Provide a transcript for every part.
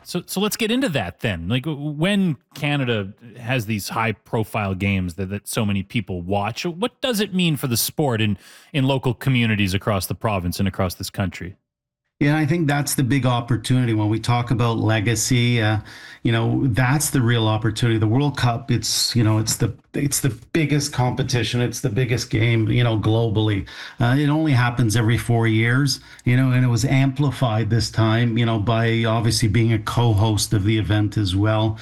So let's get into that then. Like when Canada has these high profile games that so many people watch, what does it mean for the sport in local communities across the province and across this country? Yeah, I think that's the big opportunity when we talk about legacy. That's the real opportunity. The World Cup, it's the biggest competition. It's the biggest game, globally. It only happens every 4 years, and it was amplified this time, by obviously being a co-host of the event as well.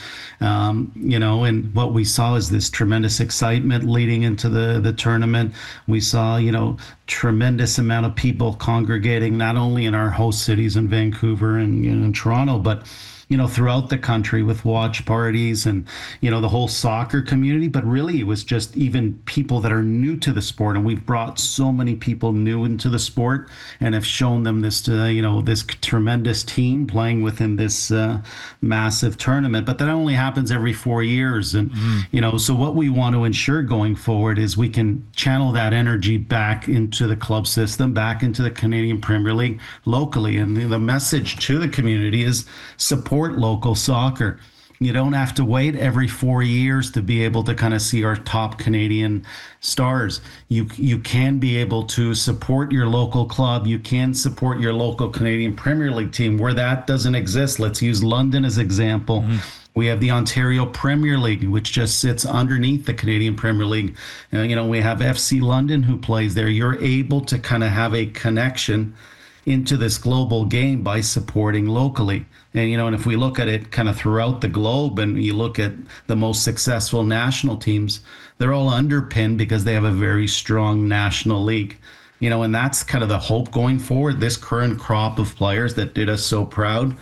And what we saw is this tremendous excitement leading into the tournament. We saw, tremendous amount of people congregating not only in our host cities in Vancouver and in Toronto, but throughout the country with watch parties and, the whole soccer community. But really, it was just even people that are new to the sport. And we've brought so many people new into the sport and have shown them this, this tremendous team playing within this massive tournament. But that only happens every 4 years. And, so what we want to ensure going forward is we can channel that energy back into the club system, back into the Canadian Premier League locally. And the message to the community is support local soccer. You don't have to wait every 4 years to be able to kind of see our top Canadian stars. You can be able to support your local club. You can support your local Canadian Premier League team. Where that doesn't exist, let's use London as example. We have the Ontario Premier League, which just sits underneath the Canadian Premier League. We have FC London who plays there. You're able to kind of have a connection into this global game by supporting locally. And if we look at it kind of throughout the globe and you look at the most successful national teams, they're all underpinned because they have a very strong national league. And that's kind of the hope going forward. This current crop of players that did us so proud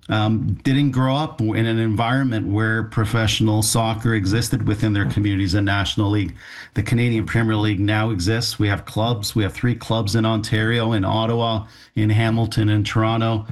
didn't grow up in an environment where professional soccer existed within their communities and national league. The Canadian Premier League now exists. We have clubs. We have 3 clubs in Ontario, in Ottawa, in Hamilton, and Toronto.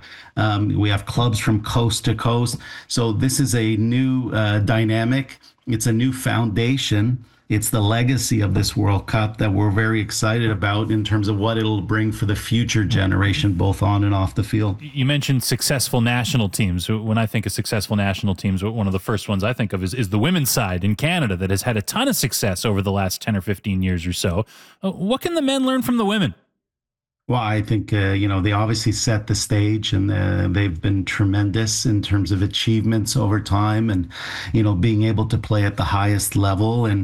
We have clubs from coast to coast. So this is a new dynamic. It's a new foundation. It's the legacy of this World Cup that we're very excited about in terms of what it'll bring for the future generation, both on and off the field. You mentioned successful national teams. When I think of successful national teams, one of the first ones I think of is the women's side in Canada that has had a ton of success over the last 10 or 15 years or so. What can the men learn from the women? Well, I think, they obviously set the stage and they've been tremendous in terms of achievements over time and, being able to play at the highest level and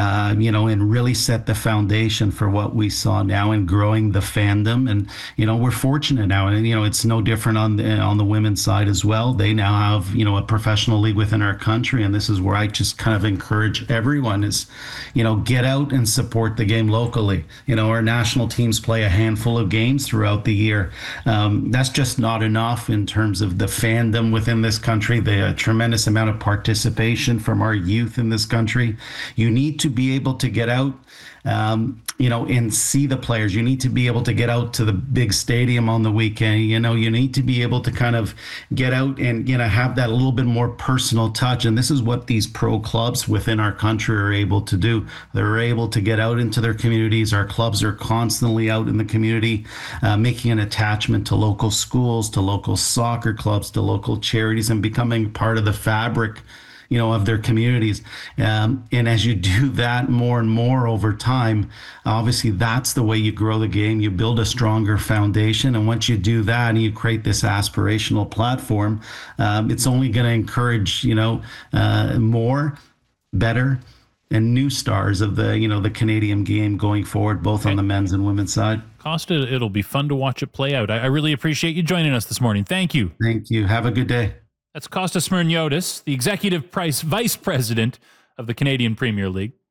really set the foundation for what we saw now and growing the fandom. And, we're fortunate now. And, it's no different on the women's side as well. They now have, a professional league within our country. And this is where I just kind of encourage everyone is, get out and support the game locally. Our national teams play a handful of games throughout the year. That's just not enough in terms of the fandom within this country, the tremendous amount of participation from our youth in this country. You need to be able to get out, and see the players. You need to be able to get out to the big stadium on the weekend. You need to be able to kind of get out and, have that a little bit more personal touch. And this is what these pro clubs within our country are able to do. They're able to get out into their communities. Our clubs are constantly out in the community, making an attachment to local schools, to local soccer clubs, to local charities, and becoming part of the fabric of their communities. And as you do that more and more over time, obviously that's the way you grow the game. You build a stronger foundation. And once you do that and you create this aspirational platform, it's only going to encourage, more, better, and new stars of the Canadian game going forward, both on the men's and women's side. Costa, it'll be fun to watch it play out. I really appreciate you joining us this morning. Thank you. Thank you. Have a good day. That's Costa Smirniotis, the Executive Vice President of the Canadian Premier League.